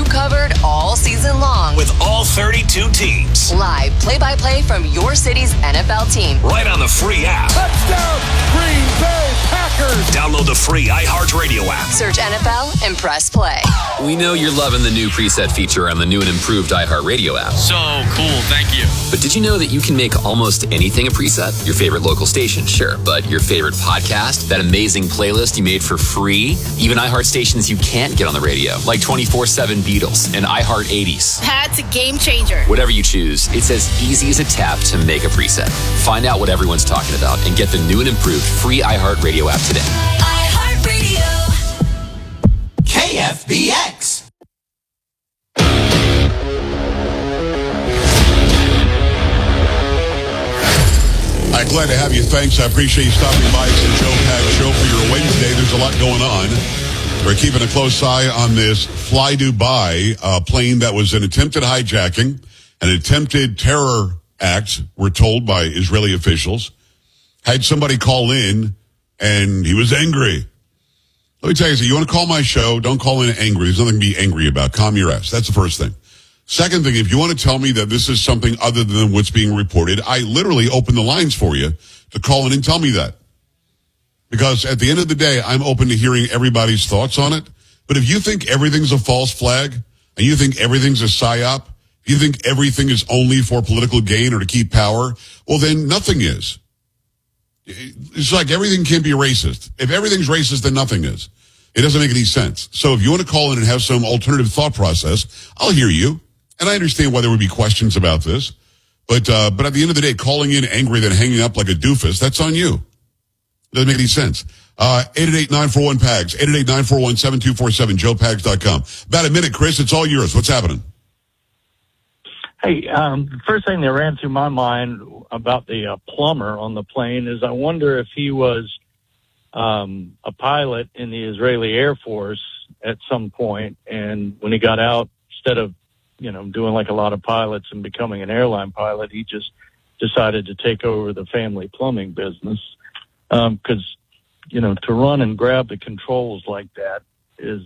covered all season long. With all 32 teams. Live play-by-play from your city's NFL team. Right on the free app. Touchdown, Green Bay Packers. Download the free iHeartRadio app. Search NFL and press play. We know you're loving the new preset feature on the new and improved iHeartRadio app. So cool, thank you. But did you know that you can make almost anything a preset? Your favorite local station, sure, but your favorite podcast, that amazing playlist you made for free, even iHeart stations you can't get on the radio, like 24/7 Beatles and iHeart 80s. That's a game changer. Whatever you choose, it's as easy as a tap to make a preset. Find out what everyone's talking about and get the new and improved free iHeartRadio app today. iHeartRadio. KFBX. I'm glad to have you. Thanks. I appreciate you stopping by. It's the Joe Pags Show for your Wednesday. There's a lot going on. We're keeping a close eye on this Fly Dubai plane that was an attempted hijacking, an attempted terror act, we're told by Israeli officials. Had somebody call in, and he was angry. Let me tell you, you want to call my show, don't call in angry. There's nothing to be angry about. Calm your ass. That's the first thing. Second thing, if you want to tell me that this is something other than what's being reported, I literally open the lines for you to call in and tell me that. Because at the end of the day, I'm open to hearing everybody's thoughts on it. But if you think everything's a false flag, and you think everything's a psyop, if you think everything is only for political gain or to keep power, well, then nothing is. It's like everything can't be racist. If everything's racist, then nothing is. It doesn't make any sense. So if you want to call in and have some alternative thought process, I'll hear you. And I understand why there would be questions about this. But at the end of the day, calling in angry then hanging up like a doofus, that's on you. Doesn't make any sense. 888-941-PAGS, 888-941-7247, joepags.com. About a minute, Chris. It's all yours. What's happening? Hey, the first thing that ran through my mind about the plumber on the plane is I wonder if he was a pilot in the Israeli Air Force at some point, and when he got out, instead of doing like a lot of pilots and becoming an airline pilot, he just decided to take over the family plumbing business. Because, to run and grab the controls like that is,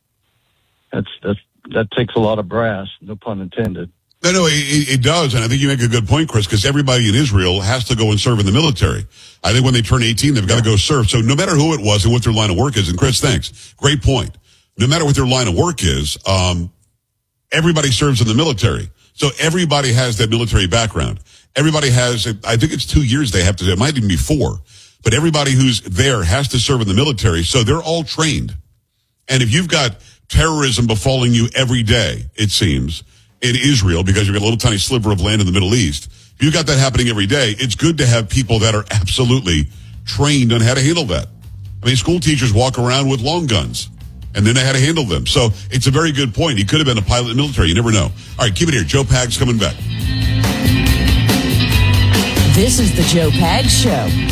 that takes a lot of brass, no pun intended. No, it does. And I think you make a good point, Chris, because everybody in Israel has to go and serve in the military. I think when they turn 18, they've got to go serve. So no matter who it was and what their line of work is, and Chris, thanks. Great point. No matter what their line of work is, everybody serves in the military. So everybody has that military background. Everybody has, I think it's 2 years they have to, it might even be 4. But everybody who's there has to serve in the military. So they're all trained. And if you've got terrorism befalling you every day, it seems, in Israel, because you've got a little tiny sliver of land in the Middle East, if you've got that happening every day, it's good to have people that are absolutely trained on how to handle that. I mean, school teachers walk around with long guns, and then they had to handle them. So it's a very good point. He could have been a pilot in the military. You never know. All right, keep it here. Joe Pags coming back. This is the Joe Pags Show.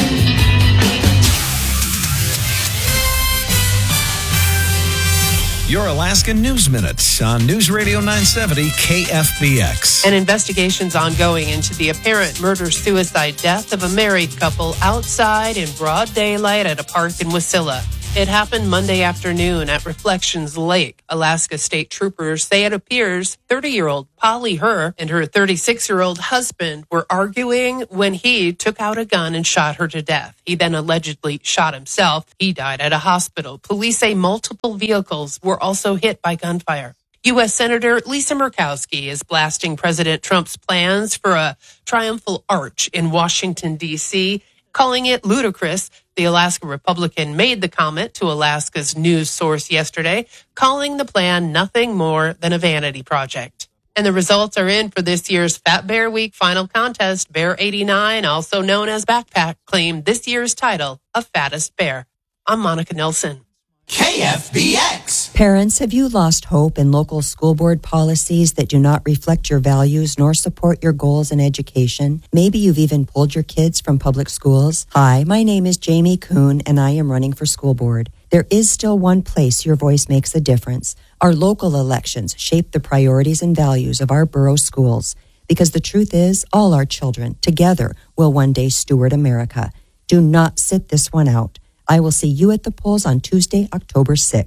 Your Alaska News Minute on News Radio 970 KFBX. An investigation's ongoing into the apparent murder-suicide death of a married couple outside in broad daylight at a park in Wasilla. It happened Monday afternoon at Reflections Lake. Alaska State Troopers say it appears 30-year-old Polly Herr and her 36-year-old husband were arguing when he took out a gun and shot her to death. He then allegedly shot himself. He died at a hospital. Police say multiple vehicles were also hit by gunfire. U.S. Senator Lisa Murkowski is blasting President Trump's plans for a triumphal arch in Washington, D.C., calling it ludicrous. The Alaska Republican made the comment to Alaska's news source yesterday, calling the plan nothing more than a vanity project. And the results are in for this year's Fat Bear Week final contest. Bear 89, also known as Backpack, claimed this year's title of Fattest Bear. I'm Monica Nelson. KFBX. Parents, have you lost hope in local school board policies that do not reflect your values nor support your goals in education? Maybe you've even pulled your kids from public schools. Hi, my name is Jamie Kuhn, and I am running for school board. There is still one place your voice makes a difference. Our local elections shape the priorities and values of our borough schools. Because the truth is, all our children together will one day steward America. Do not sit this one out. I will see you at the polls on Tuesday, October 6th.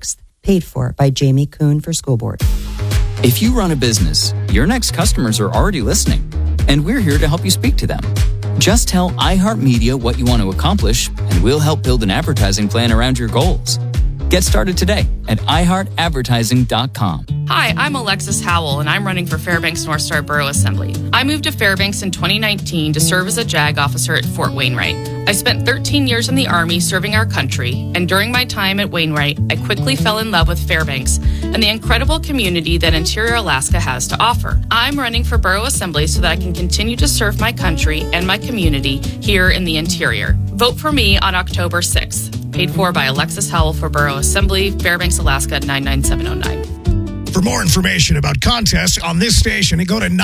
Paid for by Jamie Kuhn for School Board. If you run a business, your next customers are already listening, and we're here to help you speak to them. Just tell iHeartMedia what you want to accomplish, and we'll help build an advertising plan around your goals. Get started today at iHeartAdvertising.com. Hi, I'm Alexis Howell, and I'm running for Fairbanks North Star Borough Assembly. I moved to Fairbanks in 2019 to serve as a JAG officer at Fort Wainwright. I spent 13 years in the Army serving our country, and during my time at Wainwright, I quickly fell in love with Fairbanks and the incredible community that Interior Alaska has to offer. I'm running for Borough Assembly so that I can continue to serve my country and my community here in the interior. Vote for me on October 6th. Paid for by Alexis Howell for Borough Assembly, Fairbanks, Alaska, 99709. For more information about contests on this station, go to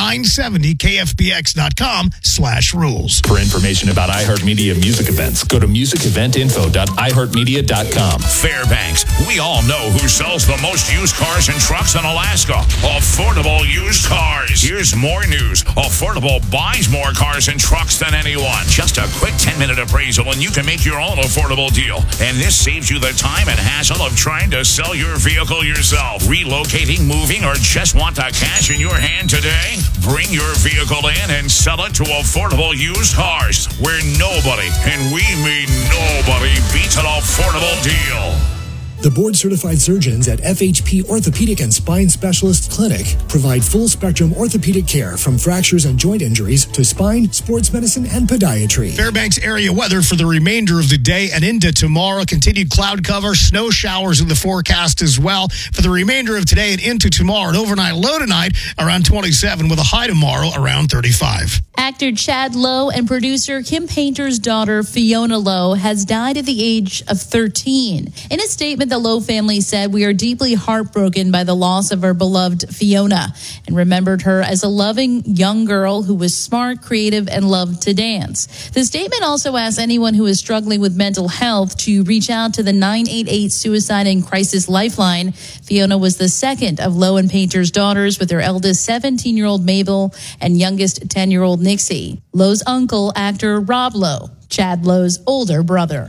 970kfbx.com/rules. For information about iHeartMedia music events, go to musiceventinfo.iheartmedia.com. Fairbanks, we all know who sells the most used cars and trucks in Alaska. Affordable Used Cars. Here's more news. Affordable buys more cars and trucks than anyone. Just a quick 10-minute appraisal and you can make your own affordable deal. And this saves you the time and hassle of trying to sell your vehicle yourself. Relocating, moving, or just want the cash in your hand today? Bring your vehicle in and sell it to Affordable Used Cars, where nobody, and we mean nobody, beats an affordable deal. The board-certified surgeons at FHP Orthopedic and Spine Specialist Clinic provide full-spectrum orthopedic care from fractures and joint injuries to spine, sports medicine, and podiatry. Fairbanks area weather for the remainder of the day and into tomorrow. Continued cloud cover, snow showers in the forecast as well. For the remainder of today and into tomorrow, an overnight low tonight around 27 with a high tomorrow around 35. Actor Chad Lowe and producer Kim Painter's daughter Fiona Lowe has died at the age of 13. In a statement, the Lowe family said, "We are deeply heartbroken by the loss of our beloved Fiona and remembered her as a loving young girl who was smart, creative, and loved to dance." The statement also asked anyone who is struggling with mental health to reach out to the 988 Suicide and Crisis Lifeline. Fiona was the second of Lowe and Painter's daughters, with their eldest 17-year-old Mabel and youngest 10-year-old Nixie. Lowe's uncle, actor Rob Lowe, Chad Lowe's older brother.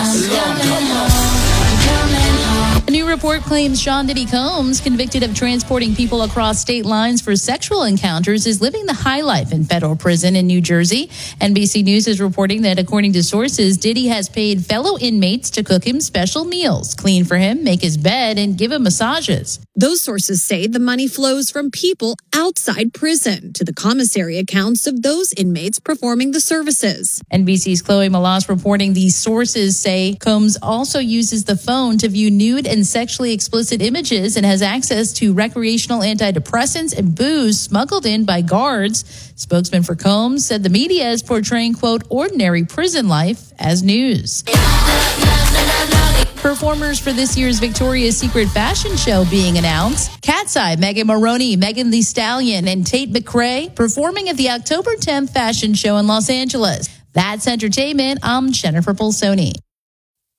A new report claims Sean Diddy Combs, convicted of transporting people across state lines for sexual encounters, is living the high life in federal prison in New Jersey. NBC News is reporting that, according to sources, Diddy has paid fellow inmates to cook him special meals, clean for him, make his bed, and give him massages. Those sources say the money flows from people outside prison to the commissary accounts of those inmates performing the services. NBC's Chloe Malas reporting these sources say Combs also uses the phone to view nude and sexually explicit images and has access to recreational antidepressants and booze smuggled in by guards. Spokesman for Combs said the media is portraying, quote, ordinary prison life as news. Performers for this year's Victoria's Secret fashion show being announced. Cat's Eye, Megan Maroney, Megan Thee Stallion, and Tate McRae performing at the October 10th fashion show in Los Angeles. That's entertainment. I'm Jennifer Polsoni.